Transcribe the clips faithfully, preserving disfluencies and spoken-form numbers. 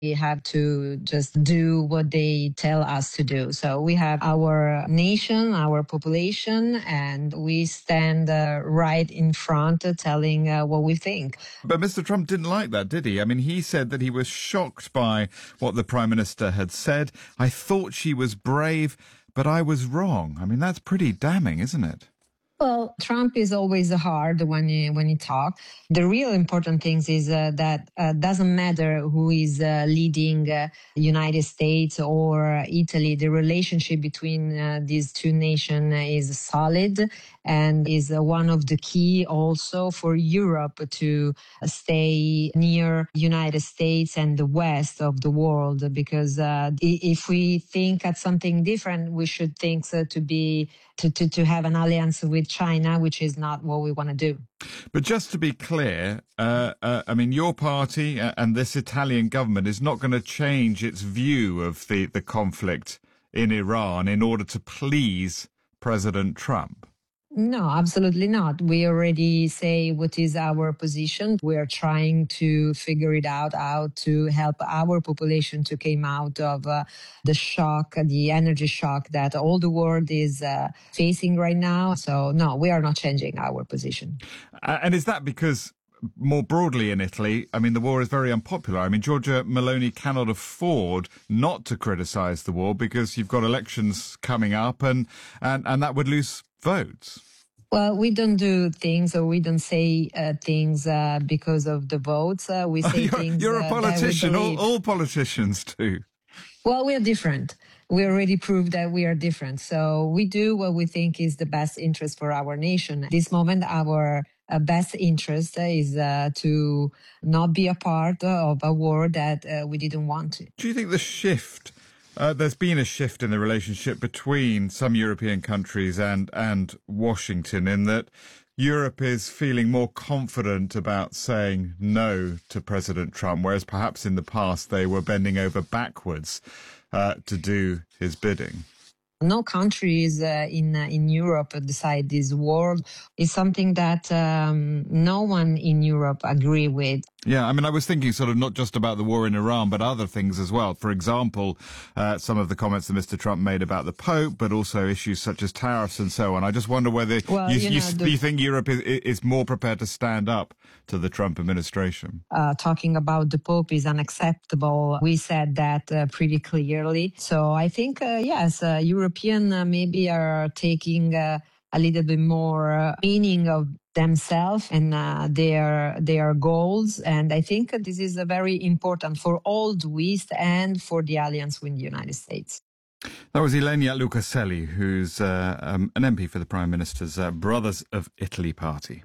We have to just do what they tell us to do. So we have our nation, our population, and we stand uh, right in front uh, telling uh, what we think. But Mister Trump didn't like that, did he? I mean, he said that he was shocked by what the Prime Minister had said. I thought she was brave, but I was wrong. I mean, that's pretty damning, isn't it? Well, Trump is always hard when you when you talk. The real important thing is uh, that uh, doesn't matter who is uh, leading uh, United States or Italy. The relationship between uh, these two nations is solid and is uh, one of the key also for Europe to stay near United States and the West of the world. Because uh, if we think at something different, we should think so to be to, to, to have an alliance with China, which is not what we want to do. But just to be clear, uh, uh, I mean, your party and this Italian government is not going to change its view of the, the conflict in Iran in order to please President Trump. No, absolutely not. We already say what is our position. We are trying to figure it out, how to help our population to come out of uh, the shock, the energy shock that all the world is uh, facing right now. So, no, we are not changing our position. Uh, and is that because more broadly in Italy, I mean, the war is very unpopular. I mean, Giorgia Meloni cannot afford not to criticize the war because you've got elections coming up and, and, and that would lose votes. Well, we don't do things or we don't say uh, things uh, because of the votes. Uh, we say you're, things. You're a uh, politician. All, all politicians do. Well, we are different. We already proved that we are different. So we do what we think is the best interest for our nation. At this moment, our uh, best interest is uh, to not be a part of a war that uh, we didn't want to. Do you think the shift... Uh, there's been a shift in the relationship between some European countries and, and Washington in that Europe is feeling more confident about saying no to President Trump, whereas perhaps in the past they were bending over backwards uh, to do his bidding? No countries uh, in uh, in Europe decide this war. Is something that um, no one in Europe agree with. Yeah, I mean, I was thinking sort of not just about the war in Iran, but other things as well. For example, uh, some of the comments that Mister Trump made about the Pope, but also issues such as tariffs and so on. I just wonder whether well, you, you, know, you, the, you think Europe is, is more prepared to stand up to the Trump administration. Uh, talking about the Pope is unacceptable. We said that uh, pretty clearly. So I think, uh, yes, uh, European uh, maybe are taking uh, a little bit more uh, meaning of themselves and uh, their their goals. And I think this is uh, very important for all the West and for the alliance with the United States. That was Ilenia Lucaselli, who's uh, um, an M P for the Prime Minister's uh, Brothers of Italy party.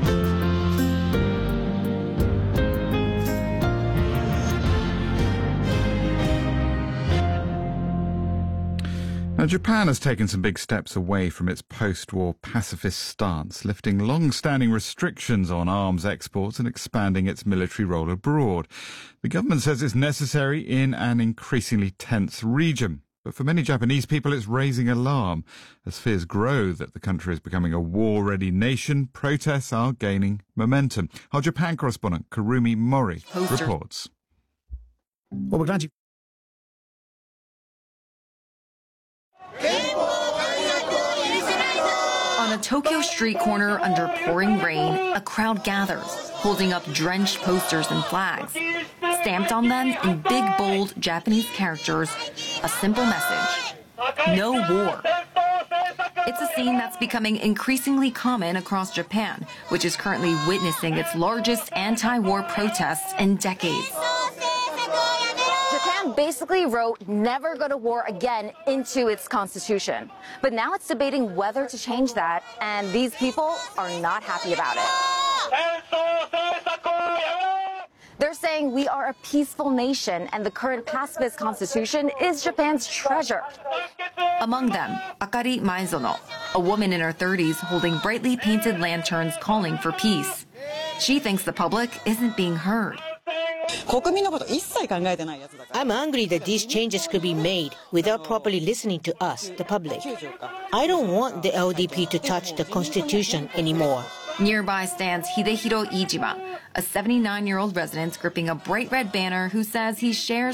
Now, Japan has taken some big steps away from its post-war pacifist stance, lifting long-standing restrictions on arms exports and expanding its military role abroad. The government says it's necessary in an increasingly tense region. But for many Japanese people, it's raising alarm. As fears grow that the country is becoming a war-ready nation, protests are gaining momentum. Our Japan correspondent, Kurumi Mori, Poster. reports. Well, we're glad you... On a Tokyo street corner under pouring rain, a crowd gathers, holding up drenched posters and flags. Stamped on them in big, bold Japanese characters, a simple message: no war. It's a scene that's becoming increasingly common across Japan, which is currently witnessing its largest anti-war protests in decades. Japan basically wrote never go to war again into its constitution. But now it's debating whether to change that, and these people are not happy about it. They're saying we are a peaceful nation, and the current pacifist constitution is Japan's treasure. Among them, Akari Maezono, a woman in her thirties holding brightly painted lanterns calling for peace. She thinks the public isn't being heard. I'm angry that these changes could be made without properly listening to us, the public. I don't want the L D P to touch the Constitution anymore. Nearby stands Hidehiro Iijima, a seventy-nine-year-old resident gripping a bright red banner who says he shares